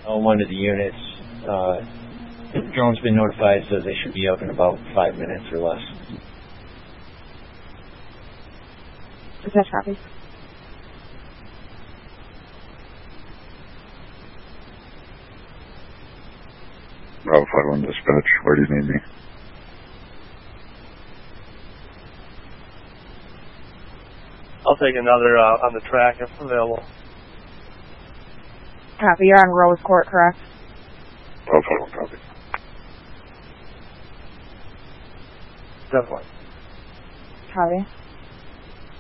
one of the units. Drone's been notified, so they should be up in about 5 minutes or less. Dispatch copy. Bravo 51 dispatch, where do you need me? I'll take another on the track if available. Copy, you're on Rose Court, correct? Bravo 51, copy. Definitely. Copy.